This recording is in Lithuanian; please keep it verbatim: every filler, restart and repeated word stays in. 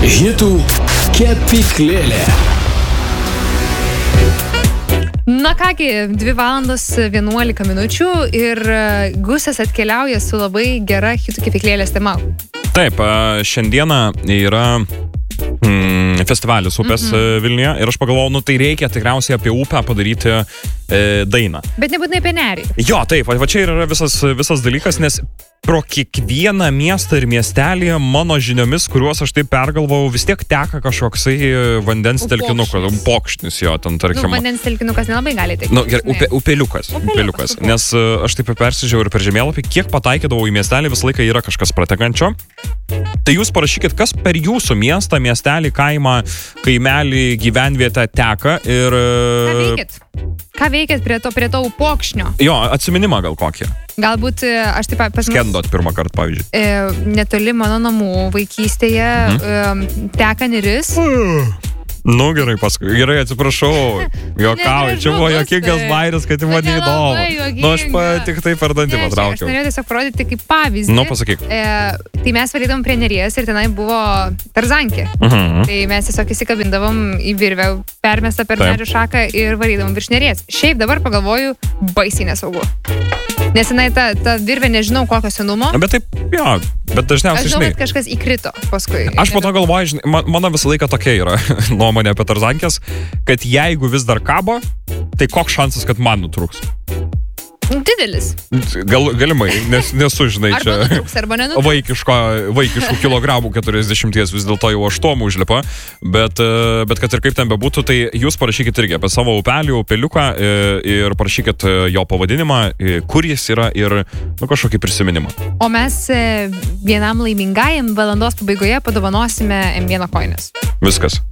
Hitų kepyklėlė. Na kągi, dvi valandos vienuolika minučių ir Gusas atkeliauja su labai gera hitų kepyklėlės tema. Taip, šiandieną yra mm, festivalis upės mm-hmm. Vilniuje ir aš pagalvojau, nu tai reikia tikriausiai apie upę padaryti e, dainą. Bet nebūtinai apie nerį. Jo, taip, va čia yra visas, visas dalykas, nes pro kiekvieną miestą ir miestelį mano žiniomis, kuriuos aš taip pergalvojau, vis tiek teka kažkoksai vandens telkinukas, pokšnis jo, ten tarkim. Nu, vandens telkinukas nelabai gali tekti. Nu, gerai, upe, upeliukas, upeliukas, upeliukas. Nes uh, aš taip persižiūrėjau ir per žemėlapį, kiek pataikydavau į miestelį, visą laiką yra kažkas pratekančio. Tai jūs parašykit, kas per jūsų miestą, miestelį, kaimą, kaimelį, gyvenvietę teka ir... Ką veikit? Ką veikit prie to, prie to upokšnio? Jo, atsiminimą gal kokį. Galbūt aš taip pas mus... Skendot pirmą kartą, pavyzdžiui. E, netoli mano namų vaikystėje mhm. e, teka neris. Nu gerai, paskui. Gerai, atsiprašau. Jokauju, čia buvo jokingas bairis, kad įmo neįdomu. Nu aš pa, tik tai per dantį patraukiau. Aš norėjau tiesiog parodyti kaip pavyzdį. Nu, pasakyk. E, tai mes valydom prie Neries ir tenai buvo tarzankė. Mhm. Tai mes tiesiog įsikabindavom į virvę, permestą per nerių šaką ir valydom virš Neries. Šiaip dabar pagalvoju, baisiai nesaugu. Nes jinai ta, ta virvė nežinau kokio senumo. Bet taip, jo, bet dažniausiai, aš žinau, žinai. kad kažkas įkrito paskui. Aš po to galvoju, žinai, man, mano visą laiką tokia yra nuomonė apie tarzankės, kad jeigu vis dar kabo, tai koks šansas, kad man nutrūks? Didelis. Gal, galimai, nes nesu, žinai, arba čia nutrūks, arba nenutrūks. Vaikiško, vaikiškų kilogramų keturiasdešimties vis dėlto jau aštuom užlipa, bet, bet kad ir kaip ten bebūtų, tai jūs parašykit irgi apie savo upelį, upeliuką ir parašykit jo pavadinimą, kur jis yra ir nu, kažkokį prisiminimą. O mes vienam laimingajam valandos pabaigoje padovanosime M vieno koinės. Viskas.